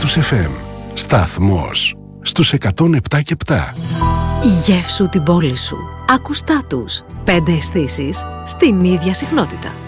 Lotus FM. Σταθμός στους 107 και 7. Γεύσου την πόλη σου. Άκουστά τους. 5 αισθήσεις στην ίδια συχνότητα.